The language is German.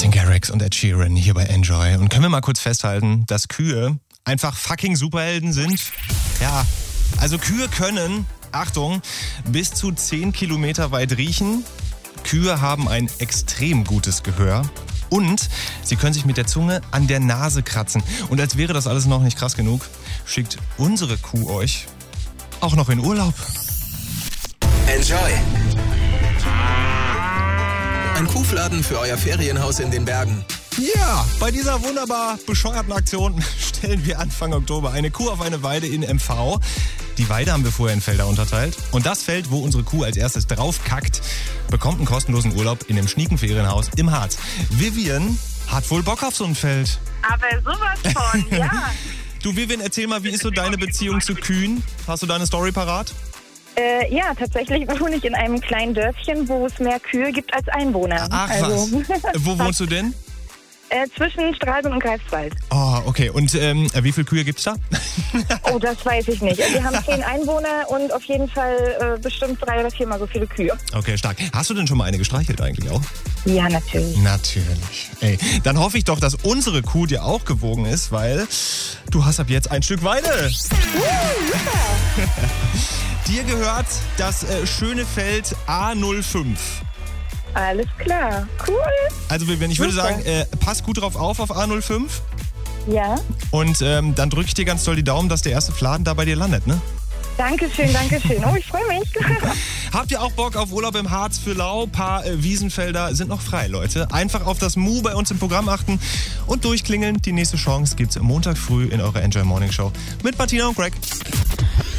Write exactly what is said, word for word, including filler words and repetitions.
Martin Garrix und Ed Sheeran hier bei Enjoy. Und können wir mal kurz festhalten, dass Kühe einfach fucking Superhelden sind? Ja, also Kühe können, Achtung, bis zu zehn Kilometer weit riechen. Kühe haben ein extrem gutes Gehör. Und sie können sich mit der Zunge an der Nase kratzen. Und als wäre das alles noch nicht krass genug, schickt unsere Kuh euch auch noch in Urlaub. Enjoy. Ein Kuhfladen für euer Ferienhaus in den Bergen. Ja, bei dieser wunderbar bescheuerten Aktion stellen wir Anfang Oktober eine Kuh auf eine Weide in M V. Die Weide haben wir vorher in Felder unterteilt. Und das Feld, wo unsere Kuh als erstes draufkackt, bekommt einen kostenlosen Urlaub in dem schnieken Ferienhaus im Harz. Vivian hat wohl Bock auf so ein Feld. Aber sowas von, ja. Du, Vivian, erzähl mal, wie ist so deine Beziehung zu Kühen? Hast du deine Story parat? Äh, ja, tatsächlich wohne ich in einem kleinen Dörfchen, wo es mehr Kühe gibt als Einwohner. Ach also, was. Wo wohnst du denn? Äh, zwischen Stralsund und Greifswald. Oh, okay. Und ähm, wie viele Kühe gibt's da? Oh, das weiß ich nicht. Wir haben zehn Einwohner und auf jeden Fall äh, bestimmt drei oder viermal so viele Kühe. Okay, stark. Hast du denn schon mal eine gestreichelt eigentlich auch? Ja, natürlich. Natürlich. Ey, dann hoffe ich doch, dass unsere Kuh dir auch gewogen ist, weil du hast ab jetzt ein Stück Weide. Uh, super. Dir gehört das äh, schöne Feld A null fünf. Alles klar. Cool. Also Vivian, ich würde Super. sagen, äh, pass gut drauf auf auf A null fünf. Ja. Und ähm, dann drücke ich dir ganz doll die Daumen, dass der erste Fladen da bei dir landet, ne? Dankeschön, Dankeschön. Oh, ich freue mich. Habt ihr auch Bock auf Urlaub im Harz für Lau? Ein paar äh, Wiesenfelder sind noch frei, Leute. Einfach auf das Mu bei uns im Programm achten und durchklingeln. Die nächste Chance gibt's Montag früh in eurer Enjoy Morning Show mit Martina und Greg.